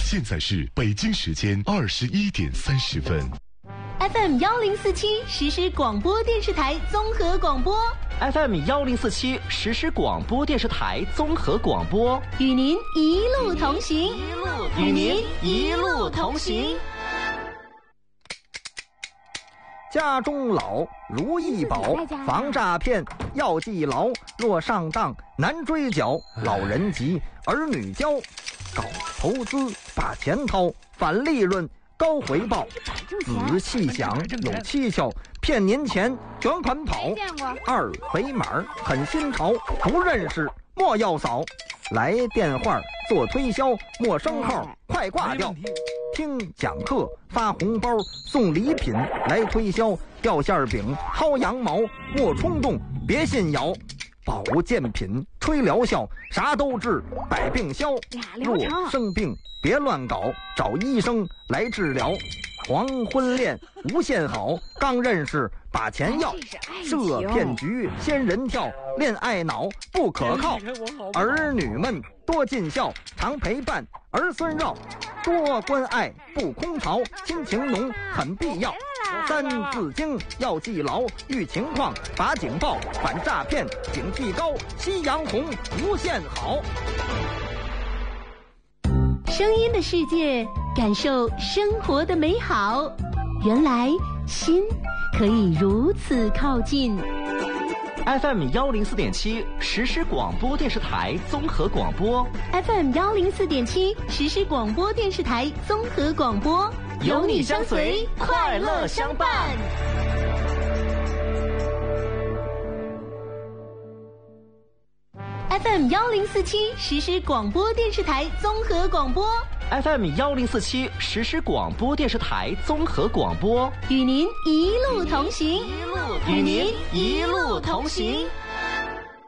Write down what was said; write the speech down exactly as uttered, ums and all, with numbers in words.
现在是北京时间二十一点三十分。 F M 幺零四七实时广播电视台综合广播 ，F M 幺零四七实时广播电视台综合广播， 与您一路同行， 与您一路同行。 家中老如意宝，防诈骗要记牢。若上当难追缴，老人急儿女教。搞投资把钱掏，返利润高回报。仔细想有蹊跷，骗您钱卷款跑。二维码很新潮，不认识莫要扫。来电话做推销，陌生号快挂掉。听讲课发红包送礼品来推销，掉馅饼薅羊毛莫冲动别信谣。保健品吹疗效啥都治百病消，若生病别乱搞，找医生来治疗。黄昏恋无限好，刚认识把钱要，设骗局仙人跳，恋爱脑不可靠。儿女们多尽孝，常陪伴儿孙绕，多关爱不空巢，亲情浓很必要。三字经要记牢，遇情况把警报，反诈骗警惕高，夕阳红无限好。 声音的世界，感受生活的美好。原来心可以如此靠近。 F M 幺零四点七实时广播电视台综合广播 ，F M 幺零四点七实时广播电视台综合广播， 有你相随，快乐相伴。 F M 幺零四七实时广播电视台综合广播 ，F M 幺零四七实时广播电视台综合广播， 与您一路同行， 与您一路同行。